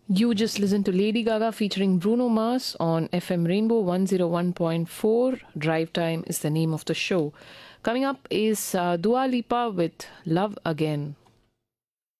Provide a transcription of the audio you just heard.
You just listened to Lady Gaga featuring Bruno Mars on FM Rainbow 101.4. Drive Time is the name of the show. Coming up is Dua Lipa with Love Again.